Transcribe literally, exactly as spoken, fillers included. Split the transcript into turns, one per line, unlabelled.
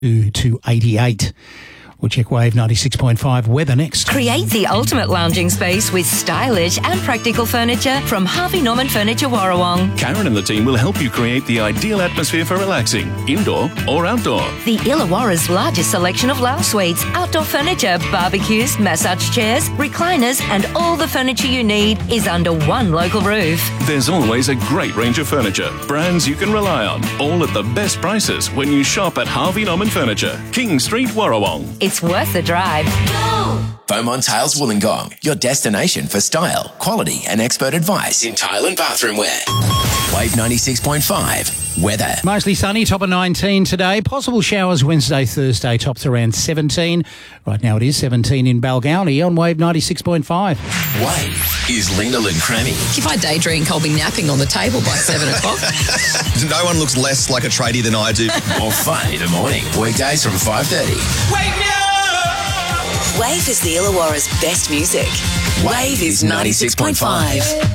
to eighty-eight. We'll check Wave ninety-six point five weather next.
Create the ultimate lounging space with stylish and practical furniture from Harvey Norman Furniture Warrawong.
Karen and the team will help you create the ideal atmosphere for relaxing, indoor or outdoor.
The Illawarra's largest selection of lounge suites, outdoor furniture, barbecues, massage chairs, recliners and all the furniture you need is under one local roof.
There's always a great range of furniture, brands you can rely on, all at the best prices when you shop at Harvey Norman Furniture, King Street, Warrawong.
It's worth the drive. Go!
Beaumont Tiles Wollongong, your destination for style, quality and expert advice in tile and bathroom wear. Wave ninety-six point five weather.
Mostly sunny, top of nineteen today. Possible showers Wednesday, Thursday, tops around seventeen. Right now it is seventeen in Balgownie on Wave ninety-six point five.
Wave is Lena and Crammy.
If I daydream, I'll be napping on the table by seven o'clock.
No one looks less like a tradie than I do.
Or fun in the morning, weekdays from five thirty.
Wake me up!
Wave is the Illawarra's best music.
Wave is ninety-six point five.